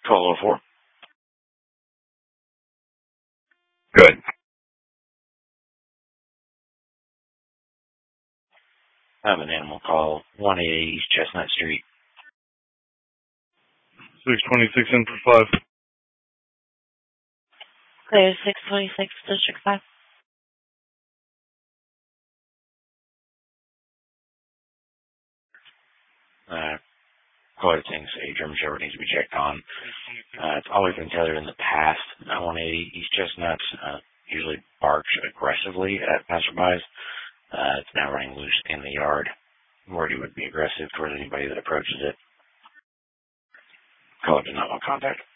Call 04. Good. I have an animal call 188 East Chestnut Street. 626 in for 5. Clear 626, District 5. Quite a thing, say German Shepherd needs to be checked on. It's always been tethered in the past. 180 East Chestnut usually barks aggressively at passerbys. It's now running loose in the yard. Where he would be aggressive towards anybody that approaches it. Caller does not want contact.